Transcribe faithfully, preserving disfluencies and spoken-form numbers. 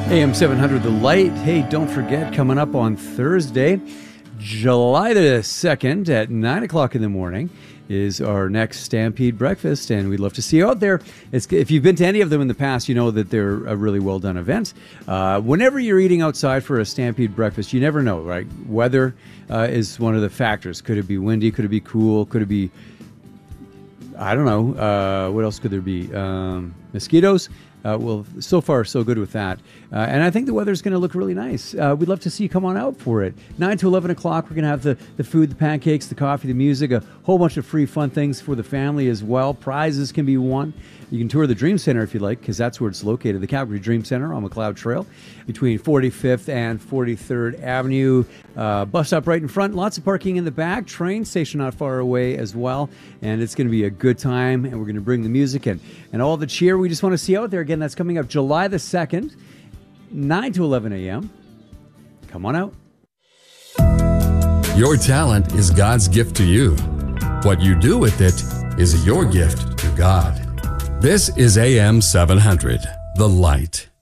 A M seven hundred, The Light. Hey, don't forget, coming up on Thursday, July the second at nine o'clock in the morning is our next Stampede Breakfast, and we'd love to see you out there. It's, if you've been to any of them in the past, you know that they're a really well-done event. Uh, whenever you're eating outside for a Stampede Breakfast, you never know, right? Weather uh, is one of the factors. Could it be windy? Could it be cool? Could it be, I don't know, uh, what else could there be? Um, mosquitoes? Uh, well, so far, so good with that. Uh, and I think the weather's going to look really nice. Uh, we'd love to see you come on out for it. nine to eleven o'clock, we're going to have the, the food, the pancakes, the coffee, the music, a whole bunch of free fun things for the family as well. Prizes can be won. You can tour the Dream Center if you like, because that's where it's located, the Calgary Dream Center on McLeod Trail between forty-fifth and forty-third Avenue. Uh, bus stop right in front, lots of parking in the back, train station not far away as well. And it's going to be a good time, and we're going to bring the music and, and all the cheer we just want to see out there. Again, that's coming up July the second, nine to eleven a.m. Come on out. Your talent is God's gift to you. What you do with it is your gift to God. This is A M seven hundred, The Light.